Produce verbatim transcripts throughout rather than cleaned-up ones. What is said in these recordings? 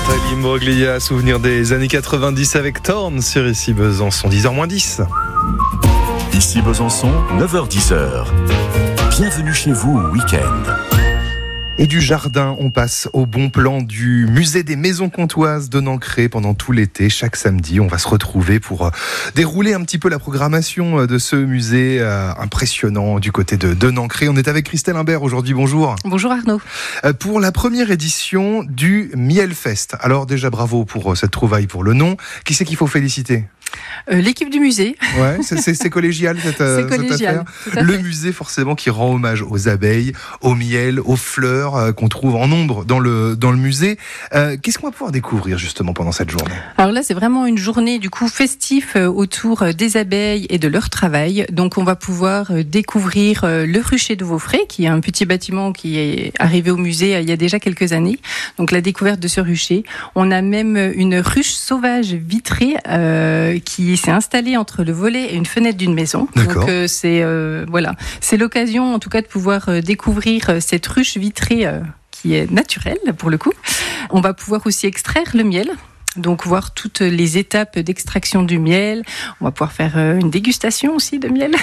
Nathalie Morglia, souvenir des années quatre-vingt-dix avec Thorn sur Ici Besançon, dix heures moins dix. Ici Besançon, neuf heures dix. Bienvenue chez vous au week-end. Et du jardin, on passe au bon plan du musée des maisons comtoises de Nancré pendant tout l'été. Chaque samedi, on va se retrouver pour dérouler un petit peu la programmation de ce musée euh, impressionnant du côté de, de Nancré. On est avec Christelle Imbert aujourd'hui, bonjour. Bonjour Arnaud. Euh, pour la première édition du Mielfest. Alors déjà bravo pour cette trouvaille, pour le nom. Qui c'est qu'il faut féliciter ? Euh, l'équipe du musée. Ouais, c'est, c'est, c'est collégial cette, c'est collégial, cette affaire. Le musée forcément qui rend hommage aux abeilles, au miel, aux fleurs euh, qu'on trouve en nombre dans le, dans le musée. Euh, qu'est-ce qu'on va pouvoir découvrir justement pendant cette journée ? Alors là, c'est vraiment une journée du coup festive autour des abeilles et de leur travail. Donc on va pouvoir découvrir le rucher de Vaufray, qui est un petit bâtiment qui est arrivé au musée il y a déjà quelques années. Donc la découverte de ce rucher. On a même une ruche sauvage vitrée euh, qui s'est installée entre le volet et une fenêtre d'une maison. D'accord. Donc euh, c'est euh, voilà, c'est l'occasion en tout cas de pouvoir euh, découvrir cette ruche vitrée euh, qui est naturelle pour le coup. On va pouvoir aussi extraire le miel. Donc voir toutes les étapes d'extraction du miel. On va pouvoir faire une dégustation aussi de miel.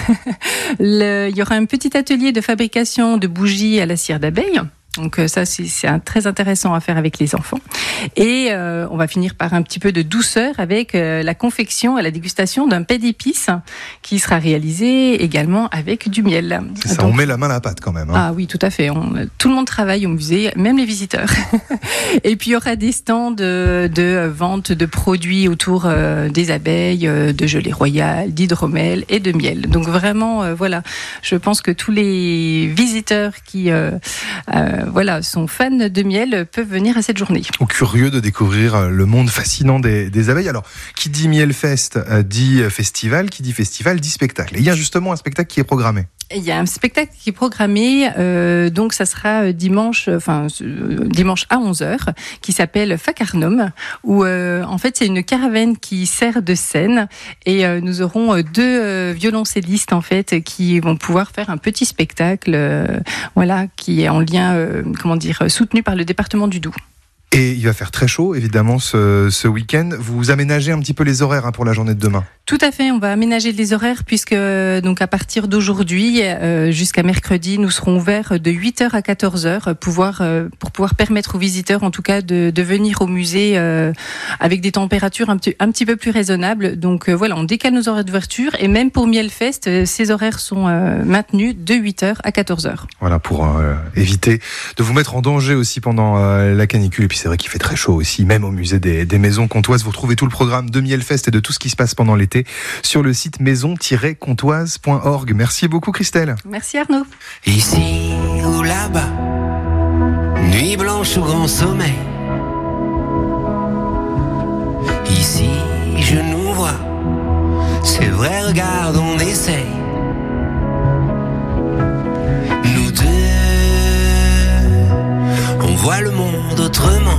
Le, il y aura un petit atelier de fabrication de bougies à la cire d'abeille. Donc ça, c'est, c'est un, très intéressant à faire avec les enfants. Et euh, on va finir par un petit peu de douceur avec euh, la confection et la dégustation d'un pain d'épices qui sera réalisé également avec du miel. C'est ça, donc, on met la main à la pâte quand même. Hein. Ah oui, tout à fait. On, tout le monde travaille au musée, même les visiteurs. Et puis il y aura des stands de, de vente de produits autour euh, des abeilles, euh, de gelée royale, d'hydromel et de miel. Donc vraiment, euh, voilà, je pense que tous les visiteurs qui... Euh, euh, Voilà, sont fans de miel peuvent venir à cette journée. Ou curieux de découvrir le monde fascinant des, des abeilles. Alors, qui dit Mielfest dit festival, qui dit festival dit spectacle. Et il y a justement un spectacle qui est programmé. Il y a un spectacle qui est programmé, euh, donc ça sera dimanche, enfin euh, dimanche à onze heures, qui s'appelle Facarnum, où euh, en fait c'est une caravane qui sert de scène et euh, nous aurons deux euh, violoncellistes en fait qui vont pouvoir faire un petit spectacle, euh, voilà, qui est en lien, euh, comment dire, soutenu par le département du Doubs. Et il va faire très chaud, évidemment, ce, ce week-end. Vous aménagez un petit peu les horaires hein, pour la journée de demain. Tout à fait, on va aménager les horaires puisque donc à partir d'aujourd'hui euh, jusqu'à mercredi, nous serons ouverts de huit heures à quatorze heures pouvoir, euh, pour pouvoir permettre aux visiteurs, en tout cas, de, de venir au musée euh, avec des températures un petit, un petit peu plus raisonnables. Donc euh, voilà, on décale nos horaires d'ouverture et même pour Mielfest, euh, ces horaires sont euh, maintenus de huit heures à quatorze heures. Voilà, pour euh, éviter de vous mettre en danger aussi pendant euh, la canicule. Et puis c'est vrai qu'il fait très chaud aussi, même au musée des, des maisons comtoises. Vous retrouvez tout le programme de Mielfest et de tout ce qui se passe pendant l'été sur le site maison tiret comtoise point org. Merci beaucoup Christelle. Merci Arnaud. Ici ou là-bas, nuit blanche ou grand sommeil. Ici je nous vois, c'est vrai, regarde, on essaye. Nous deux, on voit le monde autrement.